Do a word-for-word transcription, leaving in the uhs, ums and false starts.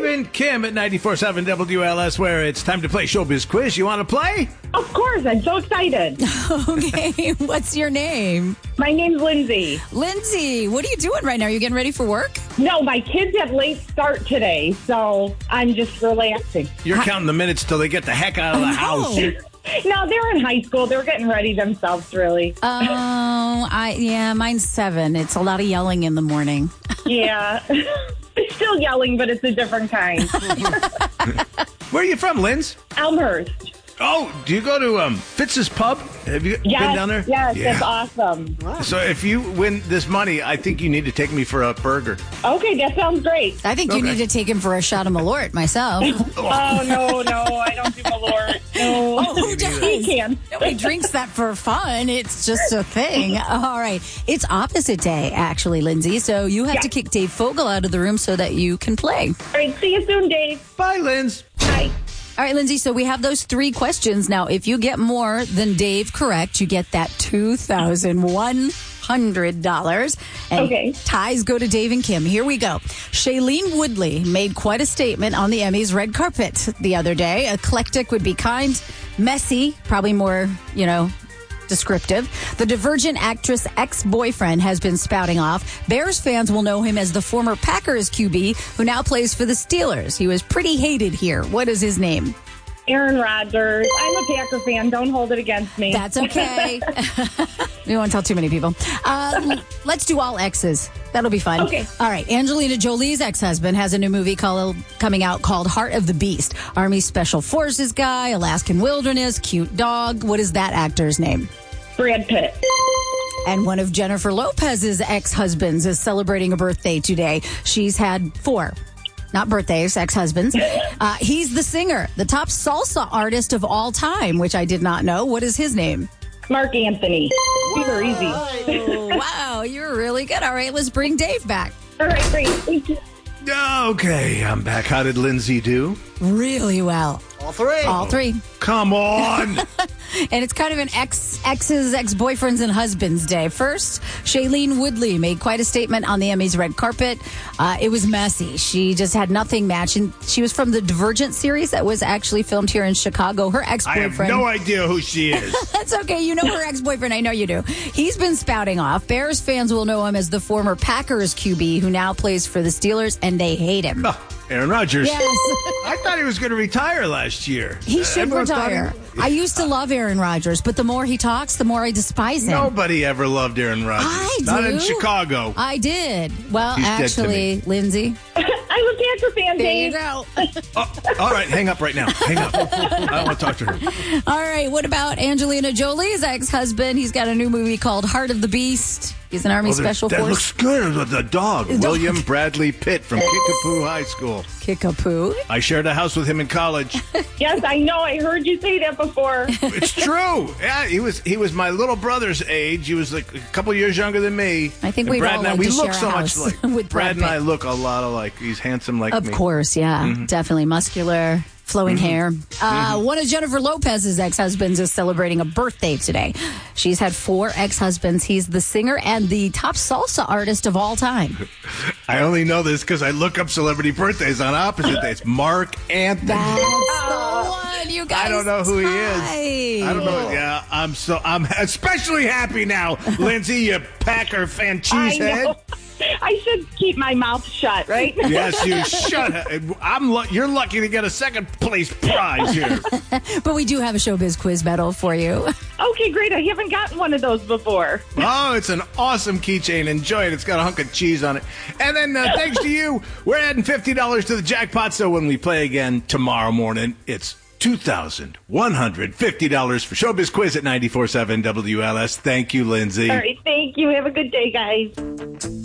Dave and Kim at ninety-four point seven W L S, where it's time to play Showbiz Quiz. You want to play? Of course, I'm so excited. Okay, what's your name? My name's Lindsay. Lindsay, what are you doing right now? Are you getting ready for work? No, my kids have late start today, so I'm just relaxing. You're Hi- counting the minutes till they get the heck out of the I house. know. No, they're in high school. They're getting ready themselves, really. Oh, I yeah, mine's seven. It's a lot of yelling in the morning. Yeah. It's still yelling, but it's a different kind. Where are you from, Linz? Elmhurst. Oh, do you go to um, Fitz's Pub? Have you Yes, been down there? Yes, Yeah. that's awesome. So if you win this money, I think you need to take me for a burger. Okay, that sounds great. I think you Okay. need to take him for a shot of Malort myself. Oh, no, no, I don't do Malort. No. Oh, who does? He can. Nobody drinks that for fun. It's just a thing. All right. It's opposite day, actually, Lindsay. So you have Yeah. to kick Dave Fogel out of the room so that you can play. All right, see you soon, Dave. Bye, Linz. Bye. All right, Lindsay, so we have those three questions. Now, if you get more than Dave correct, you get that two thousand one hundred dollars. And Okay. ties go to Dave and Kim. Here we go. Shailene Woodley made quite a statement on the Emmys red carpet the other day. Eclectic would be kind, messy, probably more, you know, descriptive. The Divergent actress ex-boyfriend has been spouting off. Bears fans will know him as the former Packers Q B who now plays for the Steelers. He was pretty hated here. What is his name? Aaron Rodgers. I'm a Packer fan. Don't hold it against me. That's okay. We won't tell too many people. Uh, l- let's do all exes. That'll be fun. Okay. All right. Angelina Jolie's ex-husband has a new movie called, coming out called Heart of the Beast. Army Special Forces guy, Alaskan Wilderness, cute dog. What is that actor's name? Brad Pitt. And one of Jennifer Lopez's ex-husbands is celebrating a birthday today. She's had four. Not birthdays, ex-husbands. Uh, he's the singer, the top salsa artist of all time, which I did not know. What is his name? Mark Anthony. Super easy. Oh, wow, you're really good. All right, let's bring Dave back. All right, great. Thank you. Okay, I'm back. How did Lindsay do? Really well. All three. All three. Come on. And it's kind of an ex exes, ex-boyfriends and husbands day. First, Shailene Woodley made quite a statement on the Emmys red carpet. Uh, it was messy. She just had nothing matching. She was from the Divergent series that was actually filmed here in Chicago. Her I have ex-boyfriend. no idea who she is. That's okay. You know her ex-boyfriend. I know you do. He's been spouting off. Bears fans will know him as the former Packers Q B who now plays for the Steelers, and they hate him. Oh, Aaron Rodgers. Yes. I thought he was going to retire last year. He Uh, should everyone thought retire. he- I used to love Aaron Rodgers, but the more he talks, the more I despise him. Nobody ever loved Aaron Rodgers. I Not do. in Chicago. I did. Well, He's dead to actually, Lindsay. I'm a Packer fan, There Dave. you go. Oh, all right, hang up right now. Hang up. I don't want to talk to her. All right. What about Angelina Jolie's ex-husband? He's got a new movie called Heart of the Beast. He's an Army Oh, that- Special that Force. looks good. The, the dog, dog. William Bradley Pitt from Kickapoo High School. Kickapoo. I shared a house with him in college. Yes, I know. I heard you say that before. It's true. Yeah, he was he was my little brother's age. He was like a couple years younger than me. I think And we'd Brad all and I, like we to look share a so much house like with Brad Brad and I Pitt. look a lot alike. He's handsome like Of me. course, yeah. Definitely muscular, flowing Mm-hmm. hair. Uh, One of Jennifer Lopez's ex-husbands is celebrating a birthday today. She's had four ex-husbands. He's the singer and the top salsa artist of all time. I only know this because I look up celebrity birthdays on opposite days. Mark Anthony. That's the one. You guys I don't know who he tied. is. I don't know. Yeah, I'm so I'm especially happy now, Lindsay. You Packer fan I cheesehead. know. I should keep my mouth shut, right? Yes, you shut up. I'm. Lu- you're lucky to get a second place prize here. But we do have a showbiz quiz medal for you. Okay, great. I haven't gotten one of those before. Oh, it's an awesome keychain. Enjoy it. It's got a hunk of cheese on it. And then, uh, thanks to you, we're adding fifty dollars to the jackpot. So when we play again tomorrow morning, it's two thousand one hundred fifty dollars for Showbiz Quiz at ninety-four point seven W L S. Thank you, Lindsay. All right, thank you. Have a good day, guys.